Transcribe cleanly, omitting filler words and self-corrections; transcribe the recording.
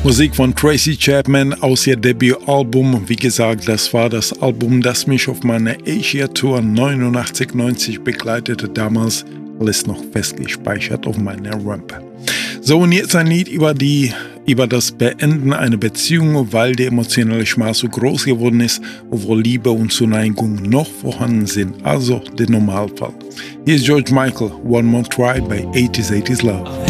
Musik von Tracy Chapman aus ihr Debütalbum. Wie gesagt, das war das Album, das mich auf meiner Asia-Tour 89-90 begleitete. Damals alles noch fest gespeichert auf meiner Ramp. So, und jetzt ein Lied über das Beenden einer Beziehung, weil der emotionale Schmerz so groß geworden ist, obwohl Liebe und Zuneigung noch vorhanden sind. Also der Normalfall. Hier ist George Michael, One More Try bei 80s Love.